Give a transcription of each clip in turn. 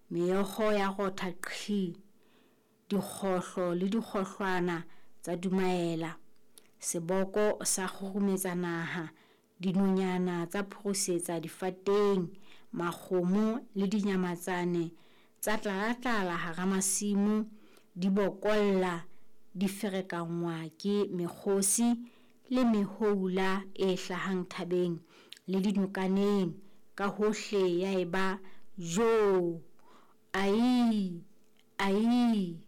meokgo ya rotha qhi, dikgohlo le dikgohlwana tsa dumaela, seboko sa khurumetsa naha, dinonyana tsa phurusetsa difateng, makgomo le dinyamatsane tsa tlala hara masimo, di bokolla, di ferekanngwa ke mekgosi le mehoula e hlahang thabeng le dinokaneng, ka hohle ya eba jo, ai, ai,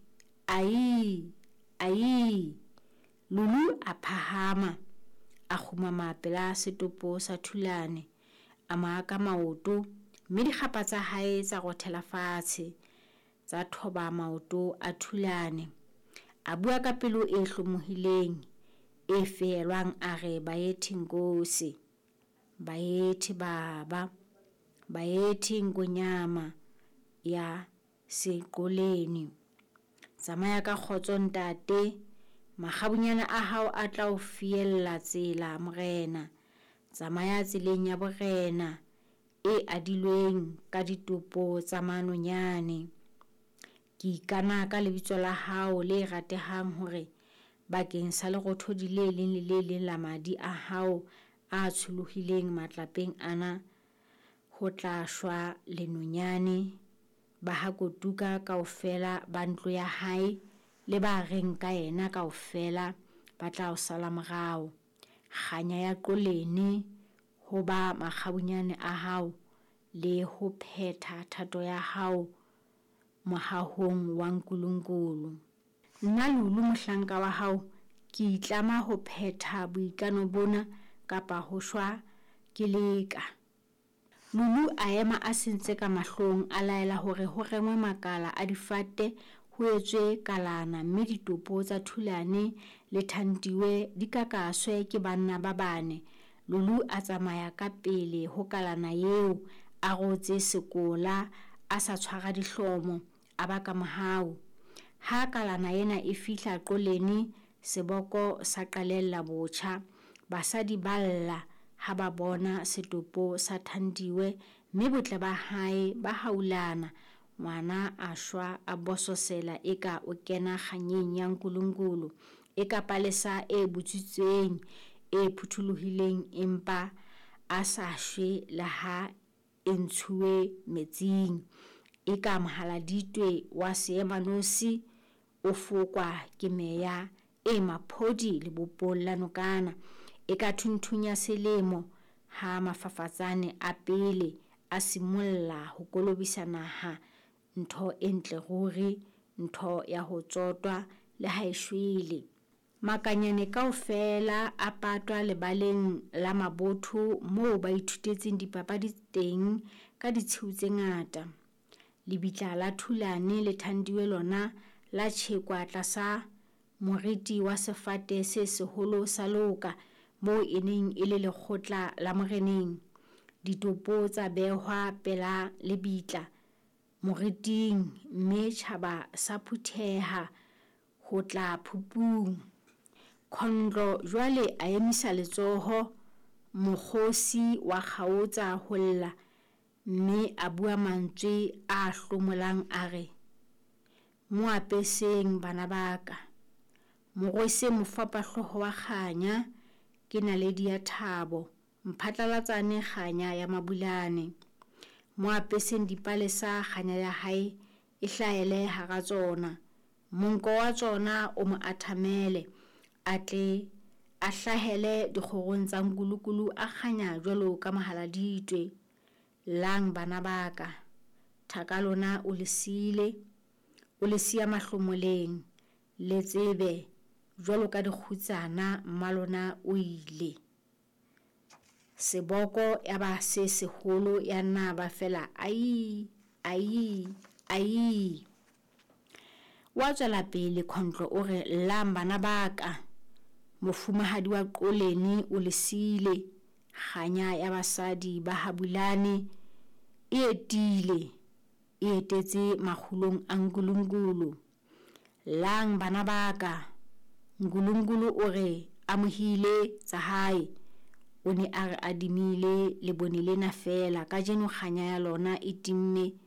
ai, ai. Lulu a phahama, a khumama pela setopo sa thulane, a maaka maoto, mme dikgapa tsa hae tsa rothela fatshe, tsa thoba maoto a thulane. A bua ka pelo e hlomohileng, e feelwang a re baethi nkosi, baethi baba, baethi ngonyama ya seqoleni. Tsamaya ka kgotso ntate, makgabunyana a hao a tla o fiella tsela morena. Tsamaya tseleng ya borena e adilweng ka ditopo tsa manonyane. Ke ikana ka lebitso la hao le ratehang hore bakeng sa lerothodi le leng le le leng la madi a hao a tsholohileng matlapeng ana, ho tla shwa lenonyane ba ha kotuka kaofela ba ntlo ya hae le ba reng ka yena kaofela ba tla o sala morao. Kganya ya qolene ho ba makgabunyane a hao le ho phetha thato ya hao mohahong wa nkulunkulu. Nna Lulu mohlanka wa hao, ke itlama ho phetha boikano bona kapa ho shwa ke leka. Lulu a ema a sentse ka mahlong, a laela hore ho rengwe makala a difate, ho etswe kalana, mme ditopo tsa thulane le thantiwe di kakaswe ke banna ba bane. Lulu a tsamaya ka pele ho kalana eo, a rotse sekola, a sa tshwara dihlomo, a baka mohau. Ha kalana ena e fihla qoleni, seboko sa qalella botjha, basadi balla ha ba bona setopo sa thandiwe, mme botle ba hae ba haulana. Ngwana a shwa a bososela eka o kena kganyeng ya nkulunkulu, eka palesa e butsitsweng e phuthulohileng, empa a sa shwe le ha e ntshuwe metsing, eka mohaladitwe wa seemanosi o fokwa ke meya e maphodi lebopong la nokana, eka thunthunya selemo ha mafafatsane a pele a simolla ho kolobisa naha. Ntho e ntle ruri, ntho ya ho tsotwa le ha e shwele. Makanyane kaofela a patwa lebaleng la mabotho moo ba ithutetseng dipapadi teng ka ditshiu tse ngata. Lebitla la thulane le thandiwe lona la tjhekwa tlasa moriti wa sefate se seholo sa loka, moo e neng e le lekgotla la moreneng. Ditopo tsa behwa pela lebitla moriting, mme tjhaba sa phutheha ho tla phupung. Khondlo jwale a emisa letsoho, mokgosi wa kgaotsa ho lla, mme a bua mantswe a hlomolang a re, mo apeseng bana baka, mo rwese mofapahloho wa kganya, ke naledi ya thabo, mphatlalatsane kganya ya mabulane. Mo apeseng dipalesa kganya ya hae e hlaele hara tsona, monko wa tsona o mo athamele, a tle a hlahele dikgorong tsa nkulukulu a kganya jwalo ka mohaladitwe. Lang bana baka, thaka lona o le siile, o le siya mahlomoleng, le tsebe jwalo ka dikgutsana mmalona o ile. Seboko ya ba se seholo ya naba fela ai ai ai. Wa tswela pele Khondlo o re, lang bana baka, mofumahadi wa qoleni o le siile, kganya ya basadi ba habulane e etile, e etetse makgulong a nkulunkulu. Lang bana baka, nkulunkulu o re amohile tsa hae, o ne a re adimile le bone lena fela, ka jeno kganya ya lona e timme